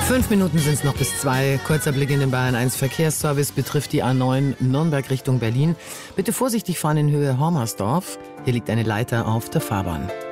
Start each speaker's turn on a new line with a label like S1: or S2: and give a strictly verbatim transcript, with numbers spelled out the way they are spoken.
S1: Fünf Minuten sind es noch bis zwei. Kurzer Blick in den Bayern eins Verkehrsservice betrifft die A neun Nürnberg Richtung Berlin. Bitte vorsichtig fahren in Höhe Hormersdorf. Hier liegt eine Leiter auf der Fahrbahn.